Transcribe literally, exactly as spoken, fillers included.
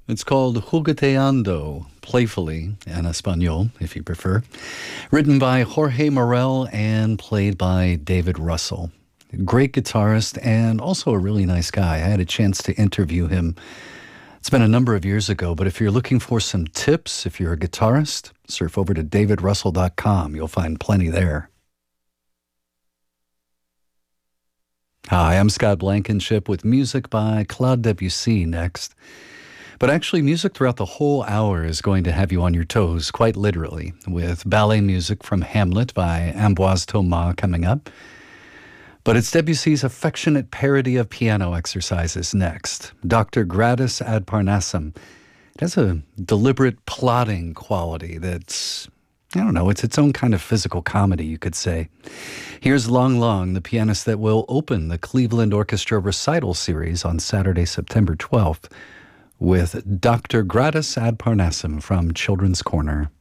It's called Jugueteando, playfully, en español, if you prefer. Written by Jorge Morel and played by David Russell. Great guitarist and also a really nice guy. I had a chance to interview him. It's been a number of years ago, but if you're looking for some tips, if you're a guitarist, surf over to david russell dot com. You'll find plenty there. Hi, I'm Scott Blankenship with music by Claude Debussy next. But actually, music throughout the whole hour is going to have you on your toes, quite literally, with ballet music from Hamlet by Ambroise Thomas coming up. But it's Debussy's affectionate parody of piano exercises next, Doctor Gradus ad Parnassum. It has a deliberate plotting quality that's, I don't know, it's its own kind of physical comedy, you could say. Here's Long Long, the pianist that will open the Cleveland Orchestra recital series on Saturday, September twelfth, with Doctor Gradus ad Parnassum from Children's Corner.